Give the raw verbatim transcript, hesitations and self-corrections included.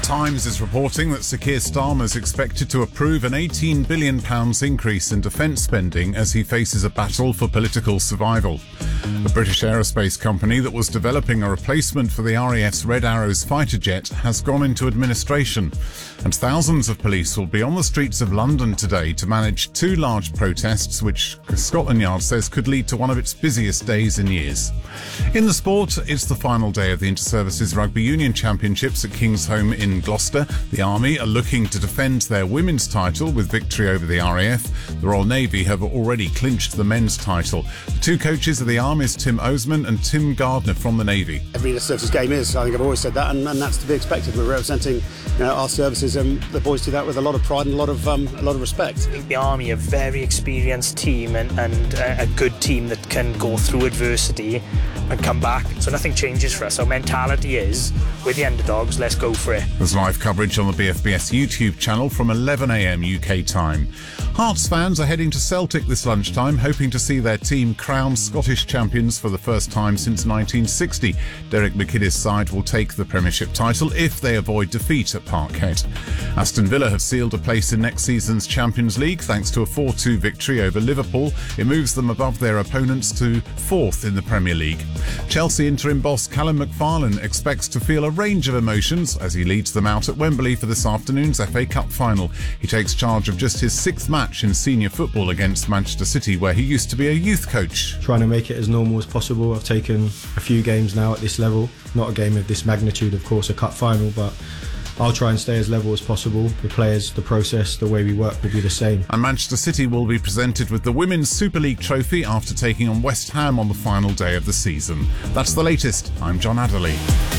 Times is reporting that Sir Keir Starmer is expected to approve an eighteen billion pounds increase in defence spending as he faces a battle for political survival. The British aerospace company that was developing a replacement for the R A F's Red Arrows fighter jet has gone into administration, and thousands of police will be on the streets of London today to manage two large protests which Scotland Yard says could lead to one of its busiest days in years. In the sport, it's the final day of the Inter-Services Rugby Union Championships at Kingsholm in Gloucester. The Army are looking to defend their women's title with victory over the R A F. The Royal Navy have already clinched the men's title. The two coaches of the Army's Tim Osman and Tim Gardner from the Navy. Every Inter-Services game is, I think I've always said that, and, and that's to be expected. We're representing you know, our services, and the boys do that with a lot of pride and a lot of um, a lot of respect. I think the Army are a very experienced team and, and a good team that can go through adversity and come back. So nothing changes for us. Our mentality is, we're the underdogs, let's go for it. There's live coverage on the B F B S YouTube channel from eleven a m U K time. Hearts fans are heading to Celtic this lunchtime, hoping to see their team crowned Scottish champions for the first time since nineteen sixty. Derek McKinney's side will take the Premiership title if they avoid defeat at Parkhead. Aston Villa have sealed a place in next season's Champions League thanks to a four two victory over Liverpool. It moves them above their opponents to fourth in the Premier League. Chelsea interim boss Callum McFarlane expects to feel a range of emotions as he leads them out at Wembley for this afternoon's F A Cup final. He takes charge of just his sixth match in senior football against Manchester City, where he used to be a youth coach. Trying to make it as normal as possible. I've taken a few games now at this level, not a game of this magnitude, of course, a cup final, but I'll try and stay as level as possible. The players, the process, the way we work will be the same. And Manchester City will be presented with the Women's Super League trophy after taking on West Ham on the final day of the season. That's the latest. I'm John Adderley.